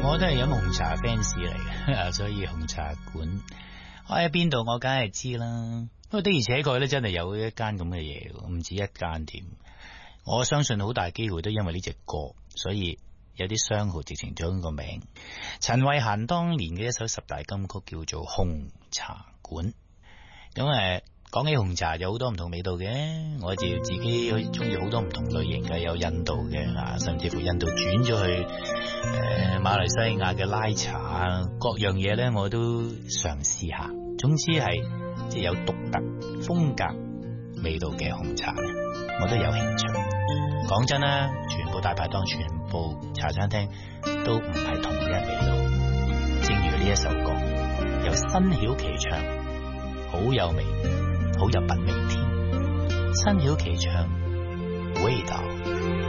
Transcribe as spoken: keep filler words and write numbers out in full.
我都係飲紅茶 fans 嚟嘅，所以紅茶館開喺邊度我梗係知啦。不過的而且確咧真係有一間咁嘅嘢，唔止一間添。我相信好大機會都因為呢隻歌，所以有啲商號直情將個名。陳慧嫻當年嘅一首十大金曲叫做紅茶館。咁誒講起紅茶有好多唔同味道嘅，我就自己好中意好多唔同類型嘅，有印度嘅啊，甚至乎印度轉咗去誒、呃、馬來西亞嘅拉茶啊，各樣嘢咧我都嘗試下。總之係即係有獨特風格味道嘅紅茶，我都有興趣。講真啦，全部大排檔、全部茶餐廳都唔係同一味道。正如呢一首歌，由新曉琪唱，好有味，好有品味添。新曉琪唱，味道。